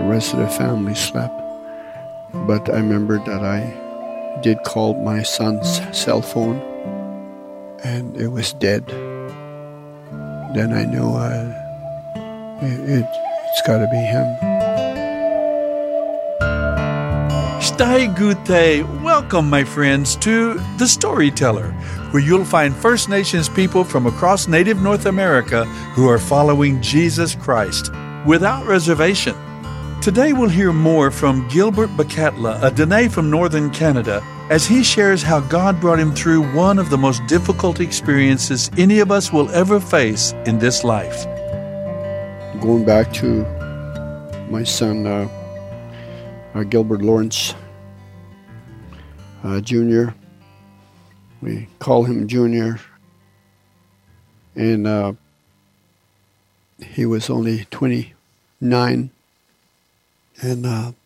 rest of the family slept. But I remember that I did call my son's cell phone, and it was dead. Then I knew it's got to be him. Stai Gute, welcome, my friends, to The Storyteller, where you'll find First Nations people from across Native North America who are following Jesus Christ without reservation. Today we'll hear more from Gilbert Bakatla, a Dene from Northern Canada, as he shares how God brought him through one of the most difficult experiences any of us will ever face in this life. Going back to my son, Gilbert Lawrence Jr., we call him Junior, and he was only 29, and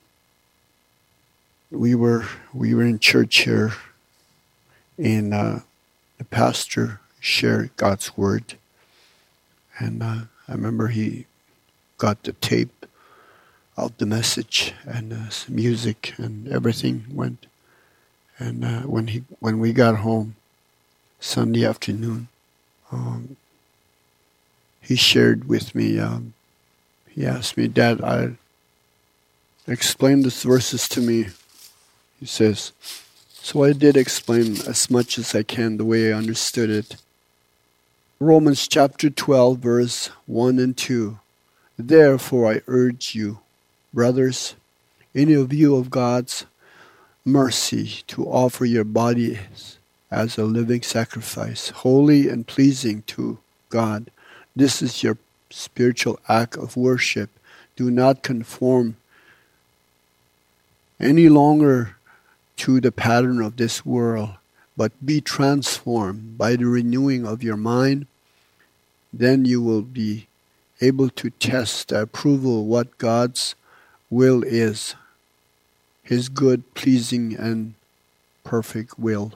we were in church here, and the pastor shared God's word, and I remember he got the tape of the message, and music and everything went. And when we got home Sunday afternoon, he shared with me. He asked me, "Dad, explain these verses to me." He says, so I did explain as much as I can the way I understood it. Romans chapter 12, verse 1 and 2. Therefore I urge you, brothers, any of you of God's mercy, to offer your bodies as a living sacrifice, holy and pleasing to God. This is your spiritual act of worship. Do not conform any longer to the pattern of this world, but be transformed by the renewing of your mind. Then you will be able to test the approval of what God's will is, His good, pleasing, and perfect will.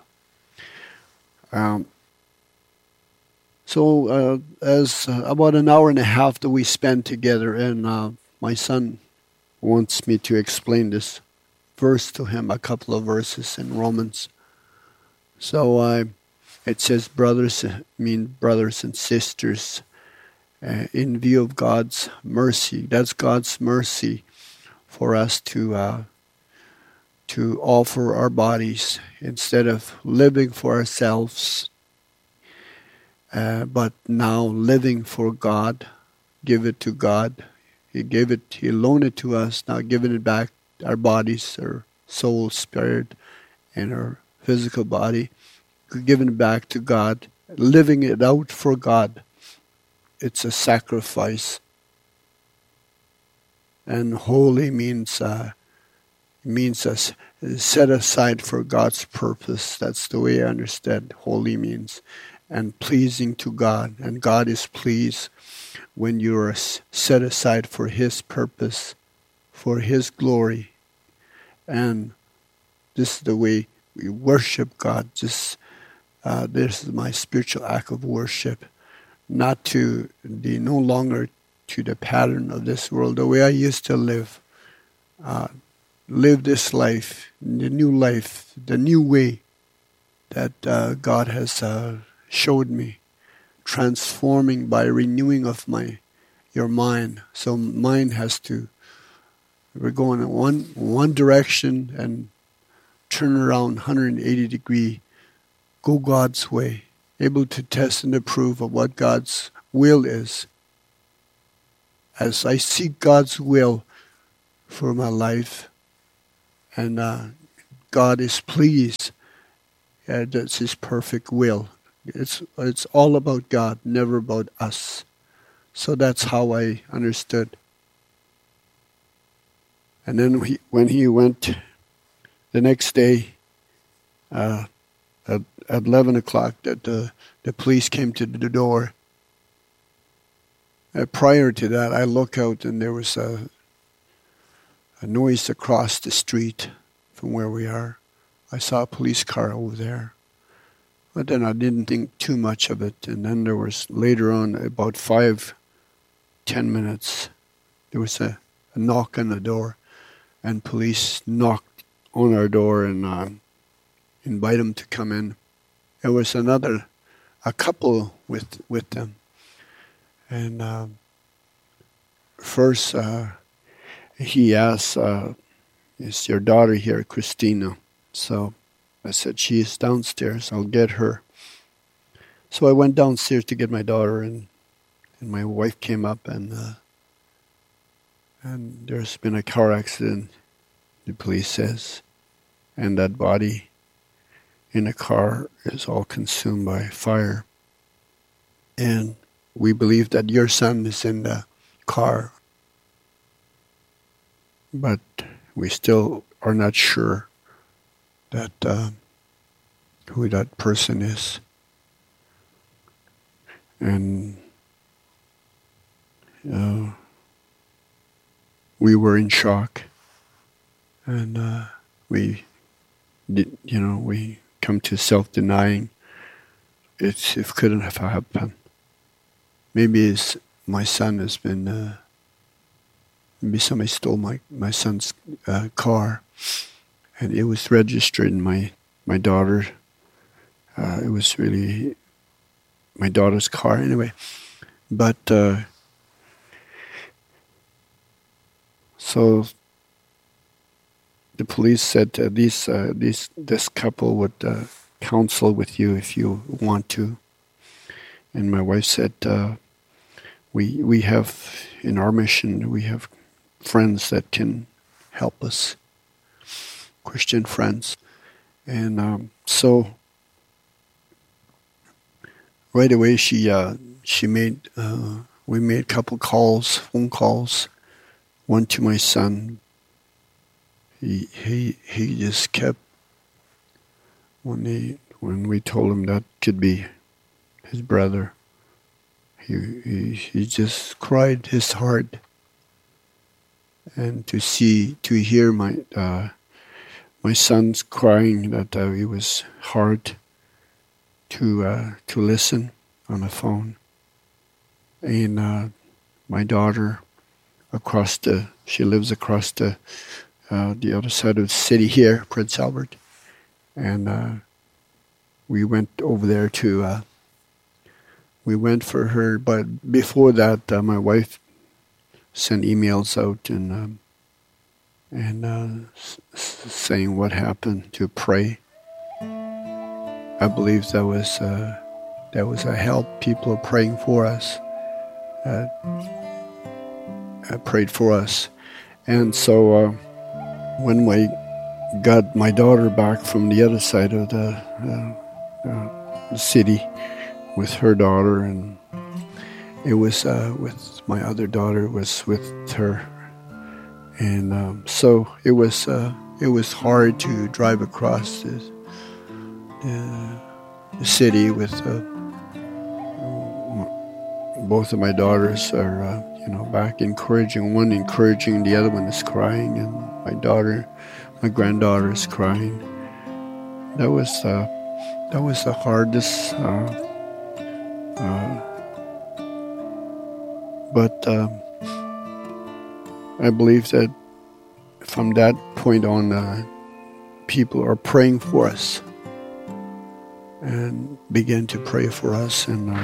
As about an hour and a half that we spent together, and my son wants me to explain this verse to him, a couple of verses in Romans. So it says, brothers and sisters, in view of God's mercy. That's God's mercy for us to offer our bodies instead of living for ourselves, but now living for God. Give it to God. He loaned it to us, now giving it back, our bodies, our soul, spirit, and our physical body, giving it back to God, living it out for God. It's a sacrifice. And holy means us set aside for God's purpose. That's the way I understand holy means. And pleasing to God. And God is pleased when you are set aside for His purpose, for His glory. And this is the way we worship God. This is my spiritual act of worship. Not to be no longer to the pattern of this world, the way I used to live this life, the new life, the new way that God has showed me, transforming by renewing of your mind. So mind has to, we're going in one direction and turn around 180 degree, go God's way, able to test and approve of what God's will is. As I seek God's will for my life, and God is pleased, that's His perfect will. It's all about God, never about us. So that's how I understood. And then when he went the next day, at 11 o'clock, that the police came to the door. Prior to that, I look out and there was a noise across the street from where we are. I saw a police car over there. But then I didn't think too much of it. And then there was, later on, about 5-10 minutes, there was a a knock on the door, and police knocked on our door and invite them to come in. There was a couple with them, and first he asked, "Is your daughter here, Christina?" So I said, "She is downstairs. I'll get her." So I went downstairs to get my daughter, and my wife came up, and there's been a car accident, the police says, and that body in the car is all consumed by fire. And we believe that your son is in the car, but we still are not sure that who that person is. And we were in shock, and we come to self-denying. It couldn't have happened. Maybe my son has been. Maybe somebody stole my son's car, and it was registered in my daughter. It was really my daughter's car anyway. But so the police said this couple would counsel with you if you want to. And my wife said, we have, in our mission, we have friends that can help us, Christian friends. And so right away we made a couple phone calls, one to my son. He just kept, when we told him that could be his brother, he just cried his heart. And to hear my son's crying, that it was hard to listen on the phone. And my daughter she lives across the other side of the city here, Prince Albert, and we went over there we went for her. But before that, my wife sent emails out and saying what happened, to pray. I believe that was a help. People are praying for us. Prayed for us. And so when we got my daughter back from the other side of the city with her daughter, and it was with my other daughter, was with her, and so it was hard to drive across the city with both of my daughters are back encouraging. One encouraging, the other one is crying, and my granddaughter is crying. That was the hardest. But I believe that from that point on, people are praying for us and began to pray for us. And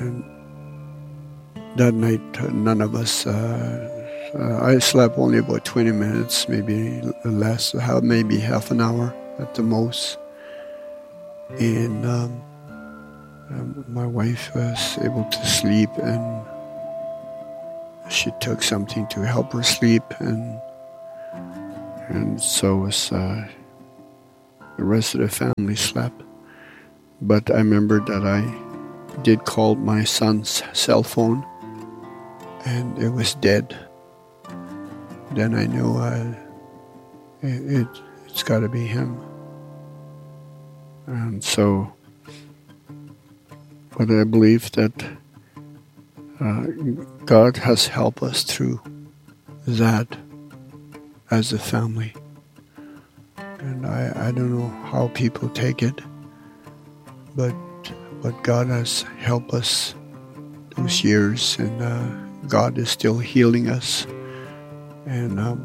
that night, none of us, I slept only about 20 minutes, maybe less, maybe half an hour at the most. And my wife was able to sleep, and she took something to help her sleep, and so was the rest of the family slept. But I remember that I did call my son's cell phone, and it was dead. Then I knew it's got to be him. And so, but I believe that God has helped us through that as a family. And I don't know how people take it, but God has helped us those years, and God is still healing us. And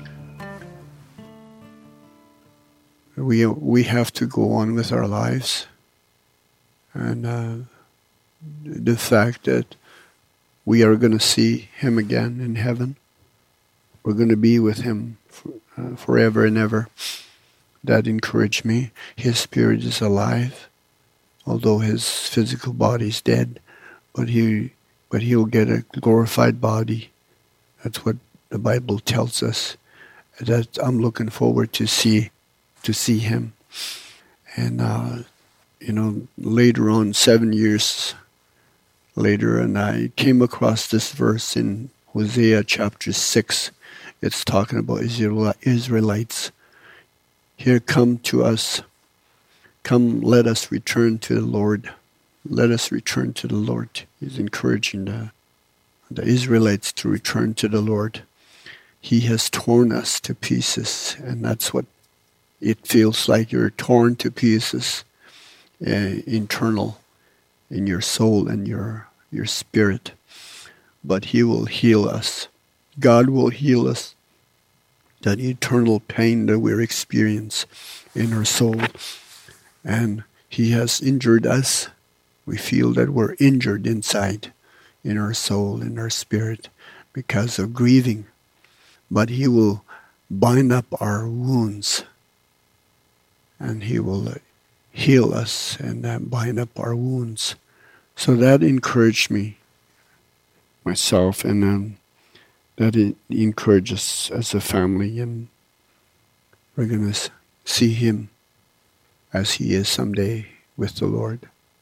we have to go on with our lives. And the fact that we are going to see him again in heaven, we're going to be with him forever and ever, that encouraged me. His spirit is alive, although his physical body is dead, but he'll get a glorified body. That's what the Bible tells us. That I'm looking forward to see him. And later on, 7 years later, and I came across this verse in Hosea chapter 6. It's talking about Israelites. Here, come to us. Come, let us return to the Lord. Let us return to the Lord. He's encouraging the Israelites to return to the Lord. He has torn us to pieces, and that's what it feels like. You're torn to pieces, internal, in your soul and your spirit. But he will heal us. God will heal us. That eternal pain that we're experiencing in our soul. And he has injured us. We feel that we're injured inside, in our soul, in our spirit, because of grieving. But he will bind up our wounds. And he will heal us and bind up our wounds. So that encouraged me, myself, and that it encourages us as a family. And we're going to see him as he is someday with the Lord.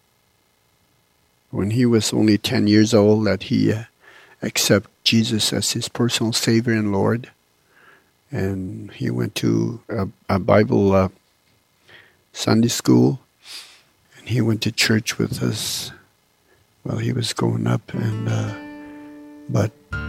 When he was only 10 years old, that he accepted Jesus as his personal Savior and Lord. And he went to a Bible Sunday school, and he went to church with us while he was growing up. And but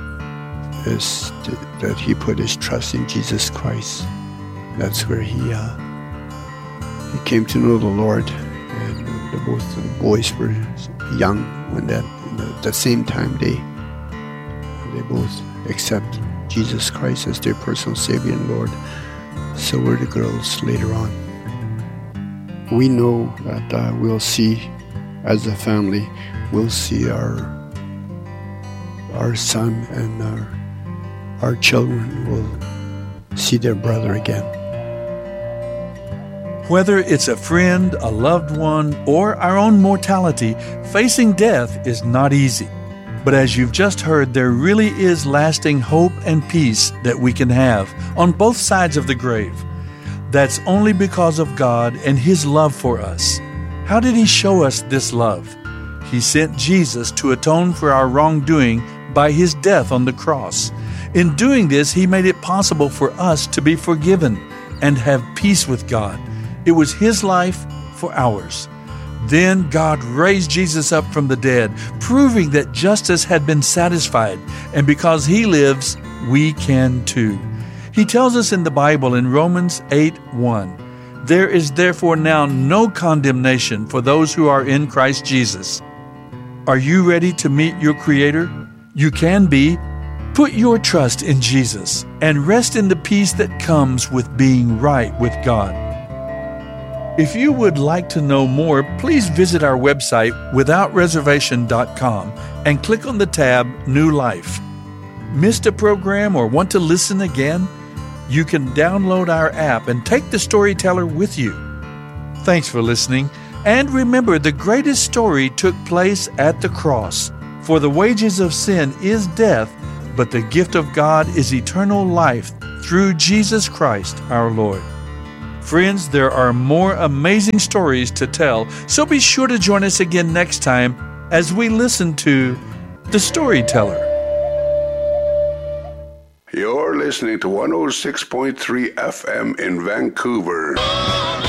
that he put his trust in Jesus Christ. That's where he came to know the Lord. And both the boys were young when the same time they both accept Jesus Christ as their personal Savior and Lord. So were the girls later on. We know that we'll see, as a family, we'll see our son and our children will see their brother again. Whether it's a friend, a loved one, or our own mortality, facing death is not easy. But as you've just heard, there really is lasting hope and peace that we can have on both sides of the grave. That's only because of God and his love for us. How did he show us this love? He sent Jesus to atone for our wrongdoing by his death on the cross. In doing this, he made it possible for us to be forgiven and have peace with God. It was his life for ours. Then God raised Jesus up from the dead, proving that justice had been satisfied, and because he lives, we can too. He tells us in the Bible in Romans 8:1, "There is therefore now no condemnation for those who are in Christ Jesus." Are you ready to meet your Creator? You can be. Put your trust in Jesus and rest in the peace that comes with being right with God. If you would like to know more, please visit our website, withoutreservation.com, and click on the tab New Life. Missed a program or want to listen again? You can download our app and take the Storyteller with you. Thanks for listening, and remember, the greatest story took place at the cross. For the wages of sin is death, but the gift of God is eternal life through Jesus Christ our Lord. Friends, there are more amazing stories to tell, so be sure to join us again next time as we listen to The Storyteller. You're listening to 106.3 FM in Vancouver.